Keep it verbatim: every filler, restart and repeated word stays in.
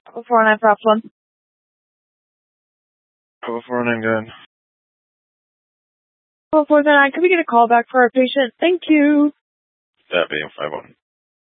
four nine for option one. four nine, go ahead. four nine, can we get a call back for our patient? Thank you. That being five one.